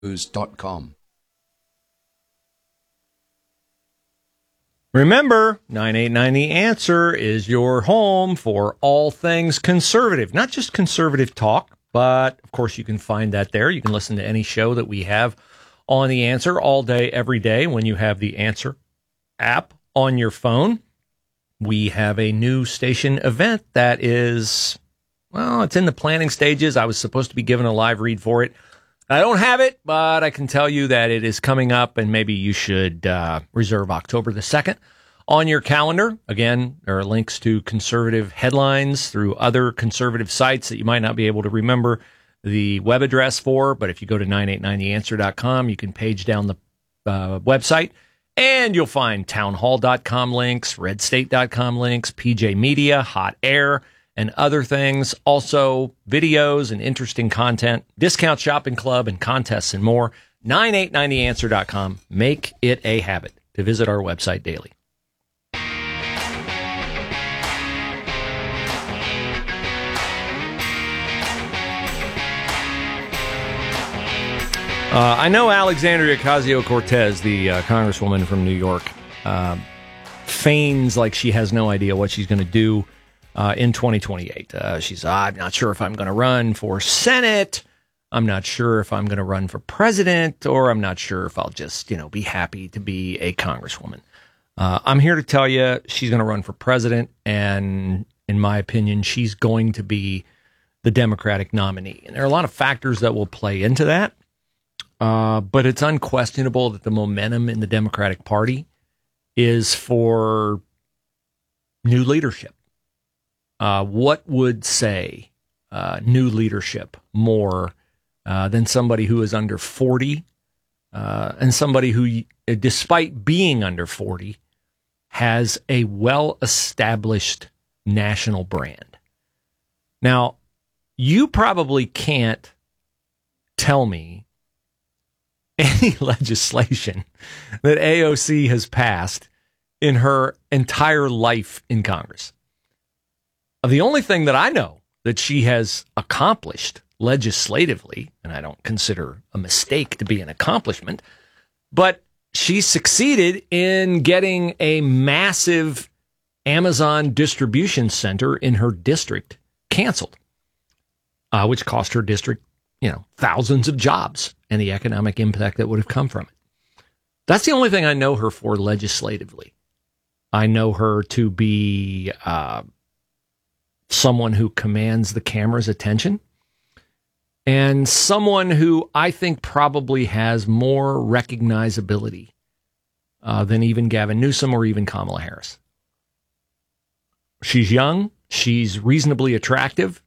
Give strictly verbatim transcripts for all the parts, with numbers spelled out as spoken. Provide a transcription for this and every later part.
news dot com. Remember, nine eight nine The Answer is your home for all things conservative. Not just conservative talk, but of course you can find that there. You can listen to any show that we have on The Answer all day, every day when you have the Answer app on your phone. We have a new station event that is, well, it's in the planning stages. I was supposed to be given a live read for it. I don't have it, but I can tell you that it is coming up, and maybe you should uh, reserve October the second on your calendar. Again, there are links to conservative headlines through other conservative sites that you might not be able to remember the web address for, but if you go to nine eight nine the answer dot com, you can page down the uh, website, and you'll find townhall dot com links, red state dot com links, P J Media, Hot Air, and other things. Also, videos and interesting content, discount shopping club, and contests and more. nine eight nine the answer dot com. Make it a habit to visit our website daily. Uh, I know Alexandria Ocasio-Cortez, the uh, congresswoman from New York, uh, feigns like she has no idea what she's going to do uh, in twenty twenty-eight. Uh, she's, uh, I'm not sure if I'm going to run for Senate. I'm not sure if I'm going to run for president, or I'm not sure if I'll just, you know, be happy to be a congresswoman. Uh, I'm here to tell you she's going to run for president, and in my opinion, she's going to be the Democratic nominee. And there are a lot of factors that will play into that. Uh, but it's unquestionable that the momentum in the Democratic Party is for new leadership. Uh, what would say uh, new leadership more uh, than somebody who is under forty uh, and somebody who, despite being under forty, has a well-established national brand? Now, you probably can't tell me any legislation that A O C has passed in her entire life in Congress. The only thing that I know that she has accomplished legislatively, and I don't consider a mistake to be an accomplishment, but she succeeded in getting a massive Amazon distribution center in her district canceled, uh, which cost her district, you know, thousands of jobs and the economic impact that would have come from it. That's the only thing I know her for legislatively. I know her to be uh, someone who commands the camera's attention, and someone who I think probably has more recognizability uh, than even Gavin Newsom or even Kamala Harris. She's young. She's reasonably attractive.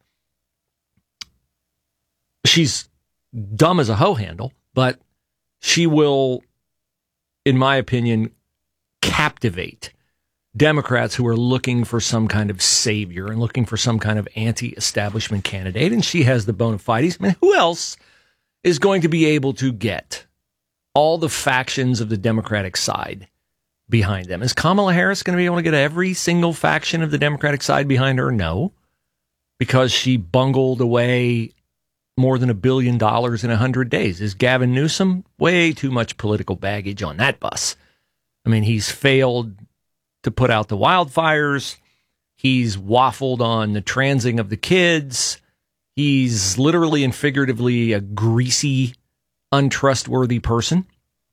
She's dumb as a hoe handle, but she will, in my opinion, captivate Democrats who are looking for some kind of savior and looking for some kind of anti-establishment candidate. And she has the bona fides. I mean, who else is going to be able to get all the factions of the Democratic side behind them? Is Kamala Harris going to be able to get every single faction of the Democratic side behind her? No, because she bungled away more than a billion dollars in a hundred days. Is Gavin Newsom? Way too much political baggage on that bus. I mean, he's failed to put out the wildfires. He's waffled on the transing of the kids. He's literally and figuratively a greasy, untrustworthy person.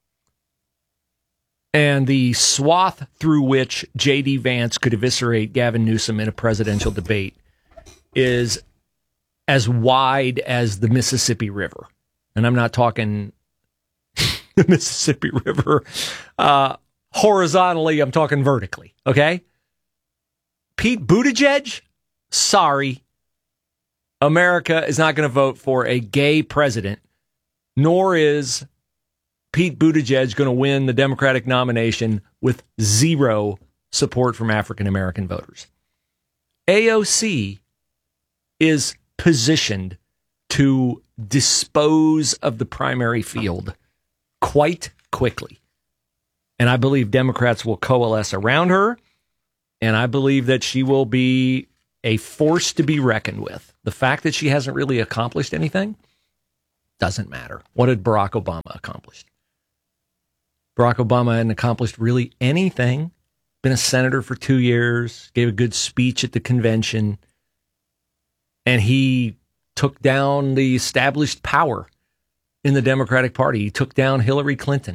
And the swath through which J D Vance could eviscerate Gavin Newsom in a presidential debate is as wide as the Mississippi River. And I'm not talking the Mississippi River uh, horizontally, I'm talking vertically, okay? Pete Buttigieg, sorry. America is not going to vote for a gay president, nor is Pete Buttigieg going to win the Democratic nomination with zero support from African-American voters. A O C is positioned to dispose of the primary field quite quickly. And I believe Democrats will coalesce around her, and I believe that she will be a force to be reckoned with. The fact that she hasn't really accomplished anything doesn't matter. What did Barack Obama accomplish? Barack Obama hadn't accomplished really anything. Been a senator for two years, gave a good speech at the convention, and he took down the established power in the Democratic Party. He took down Hillary Clinton.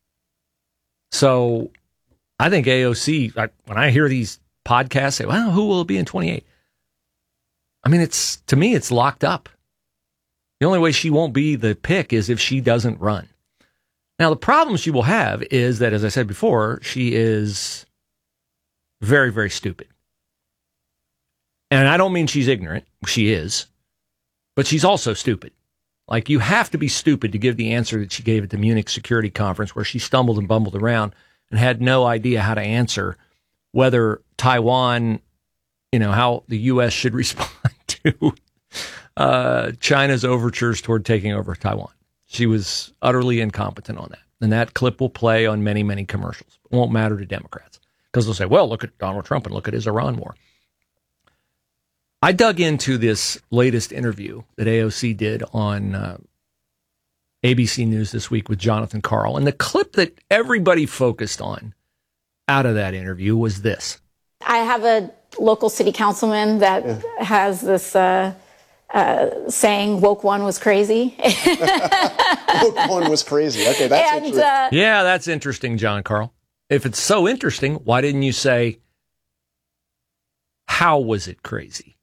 So I think A O C, I, when I hear these podcasts say, well, who will it be in twenty-eight? I mean, it's to me, it's locked up. The only way she won't be the pick is if she doesn't run. Now, the problem she will have is that, as I said before, she is very, very stupid. And I don't mean she's ignorant. She is. But she's also stupid. Like, you have to be stupid to give the answer that she gave at the Munich Security Conference, where she stumbled and bumbled around and had no idea how to answer whether Taiwan, you know, how the U S should respond to uh, China's overtures toward taking over Taiwan. She was utterly incompetent on that. And that clip will play on many, many commercials. It won't matter to Democrats because they'll say, well, look at Donald Trump and look at his Iran war. I dug into this latest interview that A O C did on uh, A B C News this week with Jonathan Karl. And the clip that everybody focused on out of that interview was this. I have a local city councilman that yeah. has this uh, uh, saying, woke one was crazy. Woke one was crazy. Okay, that's and, interesting. Uh, yeah, that's interesting, John Karl. If it's so interesting, why didn't you say, how was it crazy?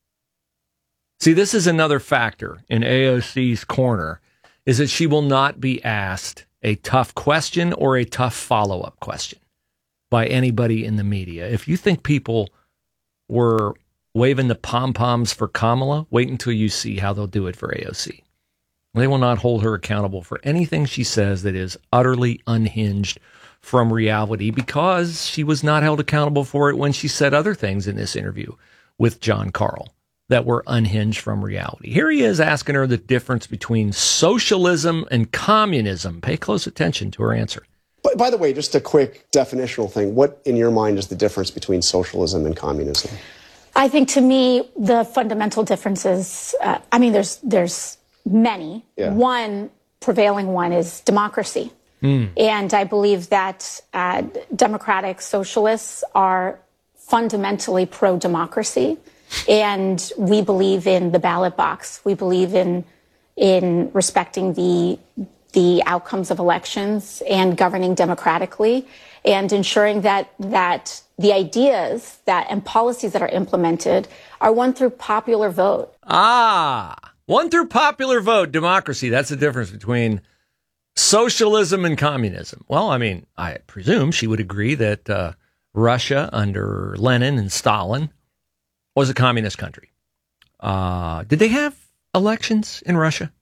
See, this is another factor in A O C's corner, is that she will not be asked a tough question or a tough follow-up question by anybody in the media. If you think people were waving the pom-poms for Kamala, wait until you see how they'll do it for A O C. They will not hold her accountable for anything she says that is utterly unhinged from reality, because she was not held accountable for it when she said other things in this interview with John Karl that were unhinged from reality. Here he is asking her the difference between socialism and communism. Pay close attention to her answer. But by the way, just a quick definitional thing. What, in your mind, is the difference between socialism and communism? I think, to me, the fundamental differences, uh, I mean, there's there's many. Yeah. One prevailing one is democracy. Mm. And I believe that uh, democratic socialists are fundamentally pro-democracy. And we believe in the ballot box. We believe in in respecting the the outcomes of elections and governing democratically and ensuring that that the ideas that and policies that are implemented are won through popular vote. Ah, won through popular vote, democracy. That's the difference between socialism and communism. Well, I mean, I presume she would agree that uh, Russia under Lenin and Stalin was a communist country. Uh, did they have elections in Russia?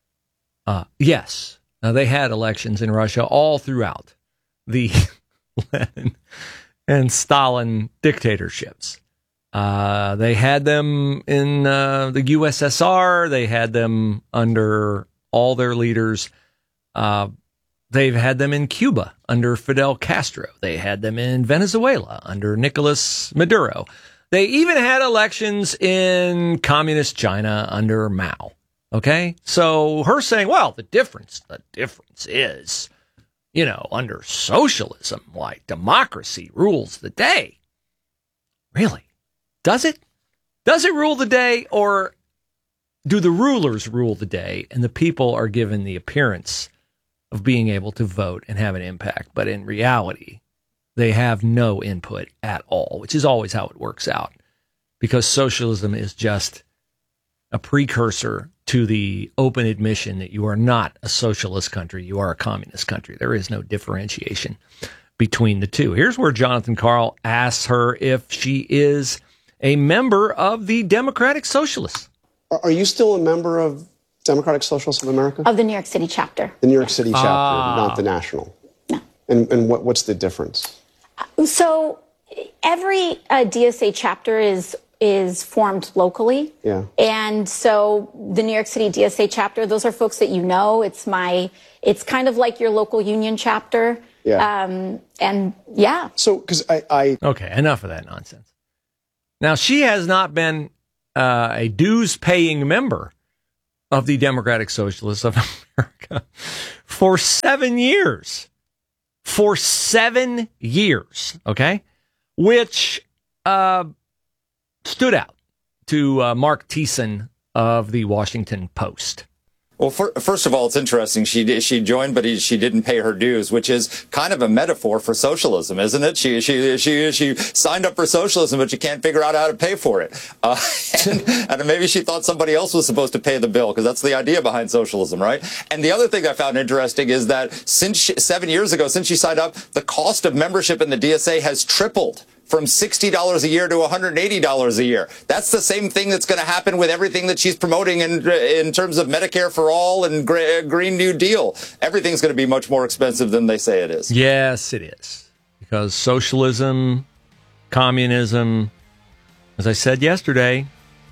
Uh, yes. Now, they had elections in Russia all throughout the Lenin and Stalin dictatorships. Uh, they had them in uh, the U S S R. They had them under all their leaders. Uh, they've had them in Cuba under Fidel Castro. They had them in Venezuela under Nicolas Maduro. They even had elections in communist China under Mao. Okay? So her saying, well, the difference, the difference is, you know, under socialism, like democracy rules the day. Really? Does it? Does it rule the day, or do the rulers rule the day and the people are given the appearance of being able to vote and have an impact? But in reality, they have no input at all, which is always how it works out, because socialism is just a precursor to the open admission that you are not a socialist country, you are a communist country. There is no differentiation between the two. Here's where Jonathan Karl asks her if she is a member of the Democratic Socialists. Are you still a member of Democratic Socialists of America? Of the New York City chapter. The New York City chapter, ah. not the national. No. And, and what, what's the difference? So every uh, D S A chapter is is formed locally. Yeah. And so the New York City D S A chapter, those are folks that you know. It's my, it's kind of like your local union chapter. Yeah. Um, and yeah. So, because I, I... Okay, enough of that nonsense. Now, she has not been uh, a dues-paying member of the Democratic Socialists of America for seven years. For seven years, okay? Which uh, stood out to uh, Mark Thiessen of the Washington Post. Well, for, first of all, it's interesting. She she joined, but he, she didn't pay her dues, which is kind of a metaphor for socialism, isn't it? She she she she signed up for socialism, but she can't figure out how to pay for it. Uh, and, and maybe she thought somebody else was supposed to pay the bill, because that's the idea behind socialism, right? And the other thing I found interesting is that since she, seven years ago, since she signed up, the cost of membership in the D S A has tripled, from sixty dollars a year to one hundred eighty dollars a year. That's the same thing that's going to happen with everything that she's promoting in, in terms of Medicare for all and Green New Deal. Everything's going to be much more expensive than they say it is. Yes, it is. Because socialism, communism, as I said yesterday,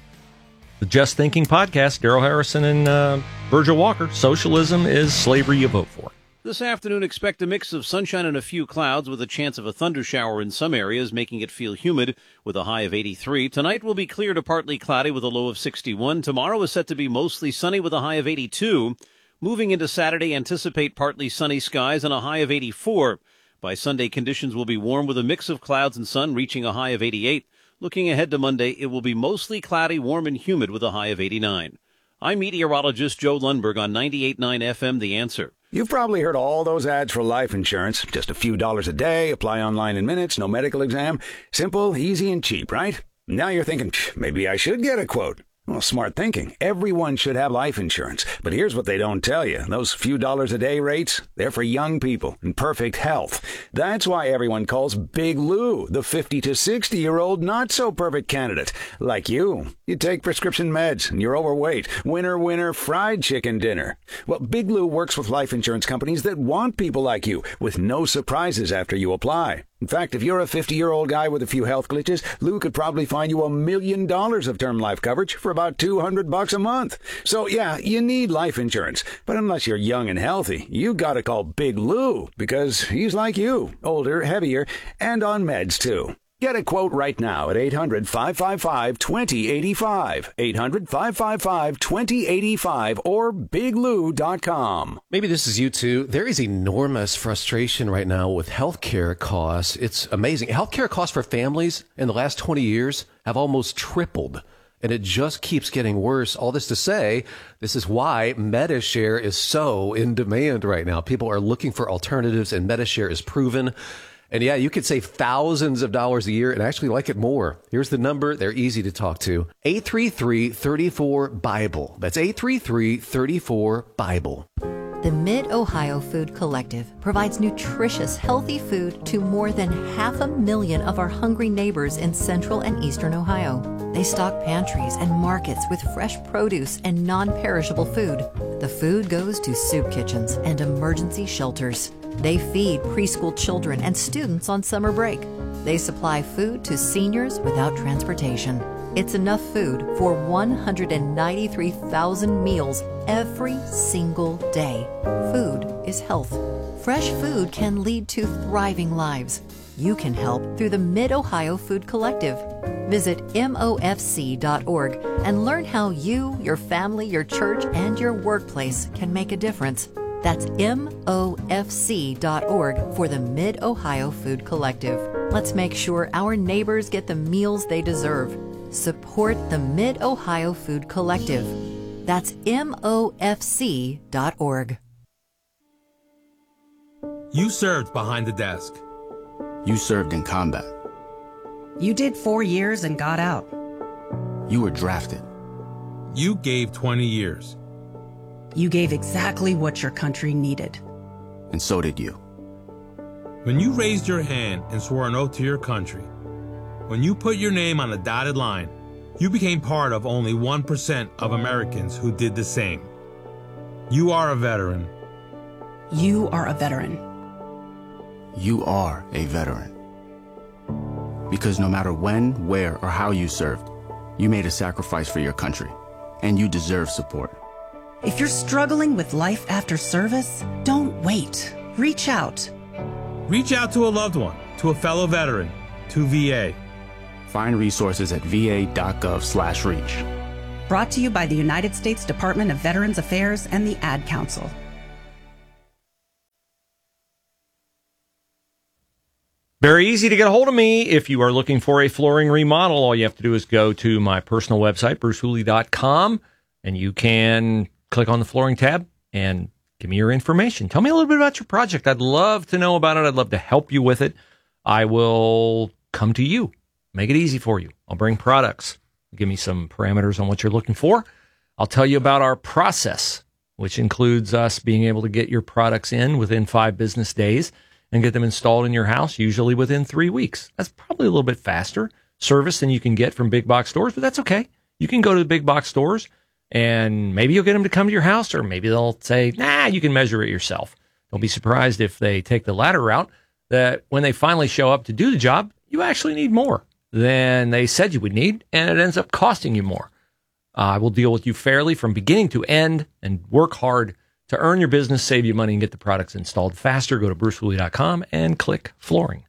the Just Thinking podcast, Daryl Harrison and uh, Virgil Walker, socialism is slavery you vote for. This afternoon, expect a mix of sunshine and a few clouds with a chance of a thundershower in some areas, making it feel humid with a high of eighty-three. Tonight will be clear to partly cloudy with a low of sixty-one. Tomorrow is set to be mostly sunny with a high of eighty-two. Moving into Saturday, anticipate partly sunny skies and a high of eighty-four. By Sunday, conditions will be warm with a mix of clouds and sun, reaching a high of eighty-eight. Looking ahead to Monday, it will be mostly cloudy, warm, and humid with a high of eighty-nine. I'm meteorologist Joe Lundberg on ninety-eight point nine F M, The Answer. You've probably heard all those ads for life insurance. Just a few dollars a day, apply online in minutes, no medical exam. Simple, easy, and cheap, right? Now you're thinking, maybe I should get a quote. Well, smart thinking. Everyone should have life insurance. But here's what they don't tell you. Those few dollars a day rates, they're for young people in perfect health. That's why everyone calls Big Lou the fifty to sixty-year-old not-so-perfect candidate. Like you. You take prescription meds and you're overweight. Winner, winner, fried chicken dinner. Well, Big Lou works with life insurance companies that want people like you, with no surprises after you apply. In fact, if you're a fifty-year-old guy with a few health glitches, Lou could probably find you a million dollars of term life coverage for about two hundred bucks a month. So yeah, you need life insurance. But unless you're young and healthy, you gotta call Big Lou, because he's like you, older, heavier, and on meds too. Get a quote right now at eight hundred, five five five, two zero eight five, eight hundred, five five five, two zero eight five, or big lou dot com. Maybe this is you too. There is enormous frustration right now with healthcare costs. It's amazing. Healthcare costs for families in the last twenty years have almost tripled, and it just keeps getting worse. All this to say, this is why Medi-Share is so in demand right now. People are looking for alternatives, and Medi-Share is proven. And yeah, you could save thousands of dollars a year and actually like it more. Here's the number. They're easy to talk to. eight three three, three four, BIBLE. That's eight three three, three four, BIBLE. The Mid-Ohio Food Collective provides nutritious, healthy food to more than half a million of our hungry neighbors in central and eastern Ohio. They stock pantries and markets with fresh produce and non-perishable food. The food goes to soup kitchens and emergency shelters. They feed preschool children and students on summer break. They supply food to seniors without transportation. It's enough food for one hundred ninety-three thousand meals every single day. Food is health. Fresh food can lead to thriving lives. You can help through the Mid-Ohio Food Collective. Visit M O F C dot org and learn how you, your family, your church, and your workplace can make a difference. That's M O F C dot org for the Mid-Ohio Food Collective. Let's make sure our neighbors get the meals they deserve. Support the Mid-Ohio Food Collective. That's M O F C dot org. You served behind the desk. You served in combat. You did four years and got out. You were drafted. You gave twenty years. You gave exactly what your country needed. And so did you. When you raised your hand and swore an oath to your country, when you put your name on a dotted line, you became part of only one percent of Americans who did the same. You are a veteran. You are a veteran. You are a veteran. Because no matter when, where, or how you served, you made a sacrifice for your country, and you deserve support. If you're struggling with life after service, don't wait. Reach out. Reach out to a loved one, to a fellow veteran, to V A. Find resources at V A dot gov slash reach. Brought to you by the United States Department of Veterans Affairs and the Ad Council. Very easy to get a hold of me. If you are looking for a flooring remodel, all you have to do is go to my personal website, bruce hooley dot com, and you can click on the flooring tab and give me your information. Tell me a little bit about your project. I'd love to know about it. I'd love to help you with it. I will come to you, make it easy for you. I'll bring products. Give me some parameters on what you're looking for. I'll tell you about our process, which includes us being able to get your products in within five business days and get them installed in your house, usually within three weeks. That's probably a little bit faster service than you can get from big box stores, but that's okay. You can go to the big box stores, and maybe you'll get them to come to your house, or maybe they'll say, nah, you can measure it yourself. Don't be surprised if they take the latter route, that when they finally show up to do the job, you actually need more than they said you would need, and it ends up costing you more. Uh, I will deal with you fairly from beginning to end and work hard to earn your business, save you money, and get the products installed faster. Go to bruce hooley dot com and click flooring.